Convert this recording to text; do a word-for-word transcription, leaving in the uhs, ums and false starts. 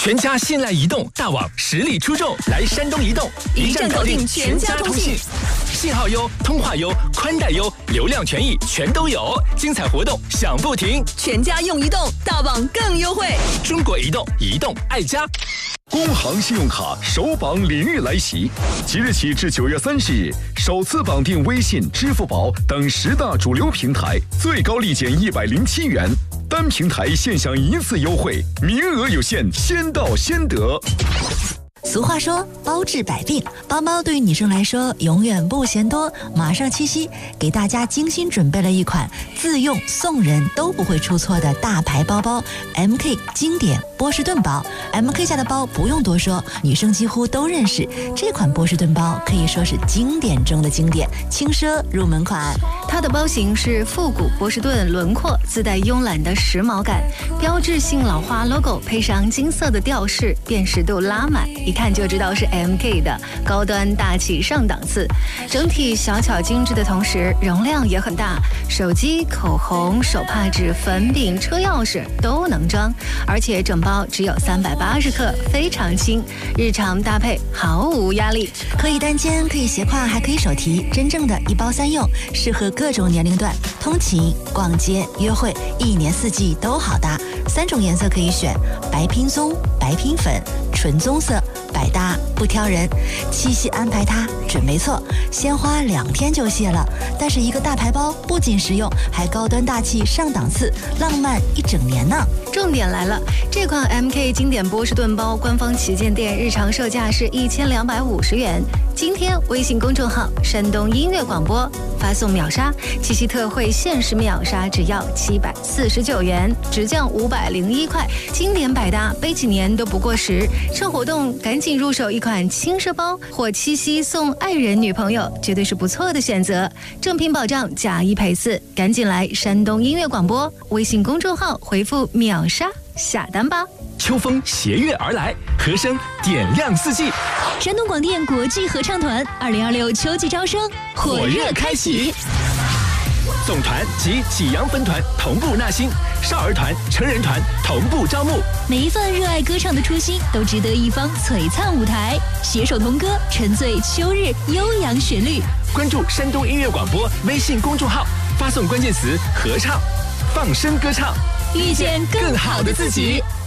全家信赖移动，大网实力出众，来山东移动， 一站搞定全家通信， 信号优，通话优，宽带优，流量权益全都有，精彩活动享不停。 全家用移动，大网更优惠。 中国移动，移动爱家。 工行信用卡首绑领域来袭，即日起至九月三十日，首次绑定微信、支付宝等十大主流平台，最高立减一百零七元，单平台现享一次优惠，名额有限，先到先得。 俗话说包治百病，包包对于女生来说永远不嫌多。马上七夕，给大家精心准备了一款自用送人都不会出错的大牌包包 M K 经典波士顿包。 M K 家的包不用多说，女生几乎都认识。这款波士顿包可以说是经典中的经典，轻奢入门款。 它的包型是复古波士顿轮廓，自带慵懒的时髦感，标志性老花 logo 配上金色的吊饰，辨识度拉满，一看就知道是 M K 的，高端大气上档次。整体小巧精致的同时，容量也很大，手机、口红、手帕纸、粉饼、车钥匙都能装，而且整包只有三百八十克，非常轻，日常搭配毫无压力。 可以单肩，可以斜挎，还可以手提，真正的一包三用，适合各种年龄段，通勤、逛街、约会，一年四季都好搭。三种颜色可以选，白拼棕、白拼粉、纯棕色，百搭不挑人。七夕安排它准没错，鲜花两天就谢了。但是一个大牌包不仅实用，还高端大气上档次，浪漫一整年呢。 重点来了，这款 M K 经典波士顿包官方旗舰店日常售价是一千两百五十元，今天微信公众号山东音乐广播发送秒杀，七夕特惠限时秒杀只要七百四十九元，直降五百零一块，经典百搭，背几年都不过时。趁活动赶紧入手一款轻奢包，或七夕送爱人女朋友，绝对是不错的选择。正品保障，假一赔四，赶紧来山东音乐广播微信公众号回复秒杀下单吧。 秋风携月而来，和声点亮四季。 山东广电国际合唱团二零二六秋季招生火热开启， 总团及济阳分团同步纳新，少儿团、成人团同步招募。 每一份热爱歌唱的初心，都值得一方璀璨舞台。携手同歌，沉醉秋日悠扬旋律。 关注山东音乐广播微信公众号，发送关键词“合唱”，放声歌唱， 遇见更好的自己。